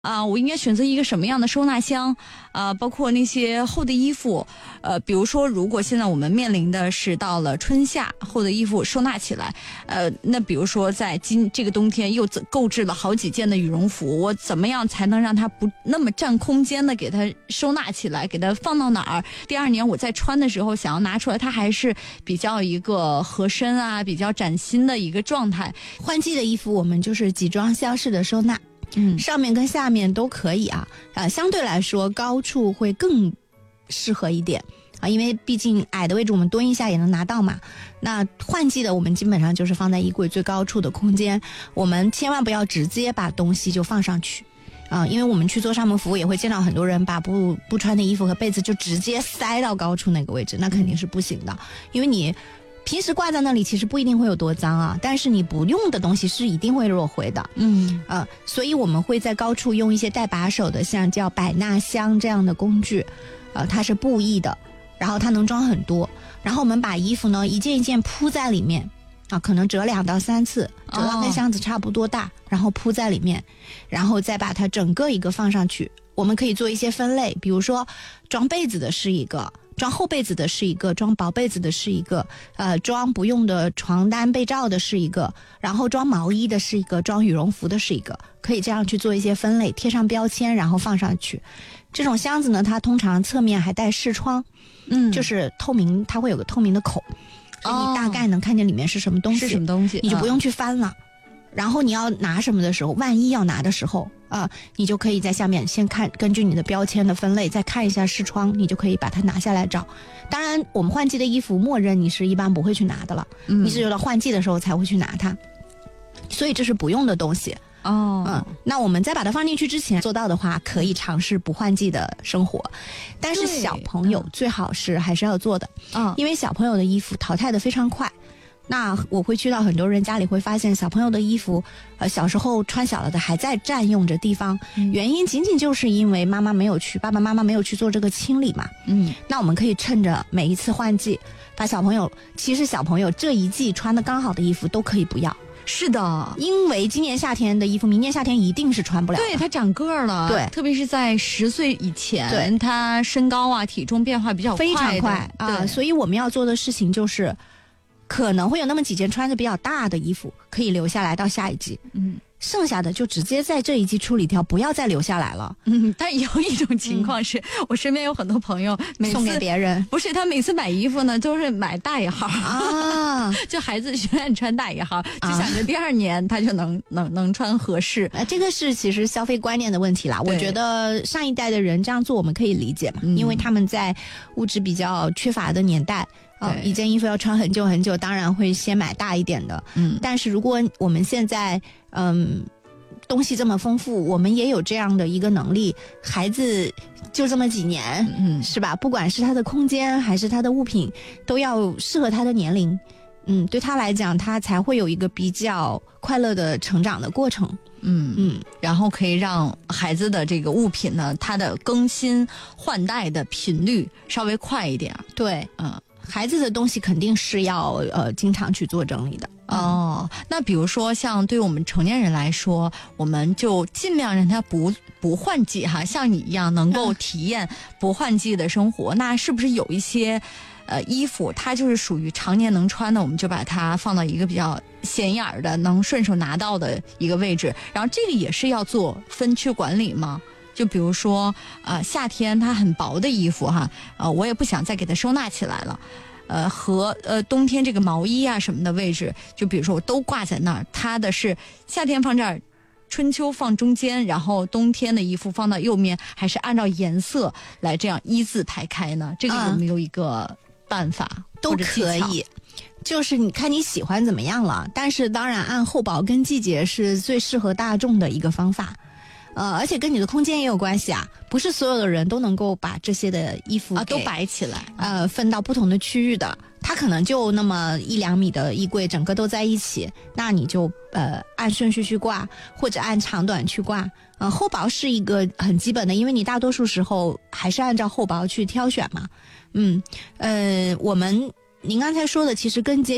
我应该选择一个什么样的收纳箱包括那些厚的衣服，比如说如果现在我们面临的是到了春夏，厚的衣服收纳起来，那比如说在这个冬天又购置了好几件的羽绒服，我怎么样才能让它不那么占空间的给它收纳起来，给它放到哪儿？第二年我在穿的时候想要拿出来，它还是比较一个合身比较崭新的一个状态。 换季的衣服我们就是集装箱式的收纳。上面跟下面都可以相对来说高处会更适合一点因为毕竟矮的位置我们蹲一下也能拿到嘛。那换季的我们基本上就是放在衣柜最高处的空间，我们千万不要直接把东西就放上去因为我们去做上门服务也会见到很多人把不穿的衣服和被子就直接塞到高处那个位置，那肯定是不行的。因为你平时挂在那里其实不一定会有多脏但是你不用的东西是一定会落灰的。所以我们会在高处用一些带把手的，像叫百纳箱这样的工具，它是布艺的，然后它能装很多，然后我们把衣服呢一件一件铺在里面可能折2到3次，折到跟箱子差不多大，然后铺在里面，然后再把它整个一个放上去。我们可以做一些分类，比如说装被子的是一个，装厚被子的是一个，装薄被子的是一个，装不用的床单被罩的是一个，然后装毛衣的是一个，装羽绒服的是一个，可以这样去做一些分类，贴上标签然后放上去。这种箱子呢它通常侧面还带视窗，就是透明，它会有个透明的口，所以你大概能看见里面是什么东西，你就不用去翻了。然后你要拿什么的时候，万一要拿的时候你就可以在下面先看，根据你的标签的分类再看一下视窗，你就可以把它拿下来找。当然我们换季的衣服默认你是一般不会去拿的了，你只有到换季的时候才会去拿它，所以这是不用的东西。那我们在把它放进去之前做到的话，可以尝试不换季的生活。但是小朋友最好是还是要做的因为小朋友的衣服淘汰的非常快。那我会去到很多人家里，会发现小朋友的衣服小时候穿小了的还在占用着地方，原因仅仅就是因为爸爸妈妈没有去做这个清理嘛。那我们可以趁着每一次换季，把其实小朋友这一季穿的刚好的衣服都可以不要。 是的， 因为今年夏天的衣服明年夏天一定是穿不了的。 对，他长个儿了， 对， 特别是在10岁以前，对，他身高体重变化比较快， 非常快所以我们要做的事情就是可能会有那么几件穿着比较大的衣服可以留下来到下一季，剩下的就直接在这一季处理掉，不要再留下来了。 但有一种情况是，我身边有很多朋友送给别人， 不是他每次买衣服呢都是买大一号就孩子永远穿大一号就想着第2年他就能穿合适这个是其实消费观念的问题啦。我觉得上一代的人这样做我们可以理解嘛，因为他们在物质比较缺乏的年代一件衣服要穿很久很久，当然会先买大一点的。但是如果我们现在东西这么丰富，我们也有这样的一个能力，孩子就这么几年是吧，不管是他的空间还是他的物品都要适合他的年龄，对他来讲他才会有一个比较快乐的成长的过程。 然后可以让孩子的这个物品呢，它的更新换代的频率稍微快一点。 对，孩子的东西肯定是要经常去做整理的。 那比如说像对我们成年人来说，我们就尽量让他不换季像你一样能够体验不换季的生活。那是不是有一些衣服它就是属于常年能穿的，我们就把它放到一个比较显眼的能顺手拿到的一个位置，然后这个也是要做分区管理吗？就比如说夏天它很薄的衣服我也不想再给它收纳起来了，和冬天这个毛衣什么的位置，就比如说我都挂在那儿，它的是夏天放这儿，春秋放中间，然后冬天的衣服放到右面，还是按照颜色来这样一字排开呢？这个有没有一个办法？ 都可以，就是你看你喜欢怎么样了。但是当然按厚薄跟季节是最适合大众的一个方法。而且跟你的空间也有关系不是所有的人都能够把这些的衣服都摆起来分到不同的区域的，它可能就那么1-2米的衣柜整个都在一起，那你就按顺序去挂，或者按长短去挂。厚薄是一个很基本的，因为你大多数时候还是按照厚薄去挑选嘛。您刚才说的其实跟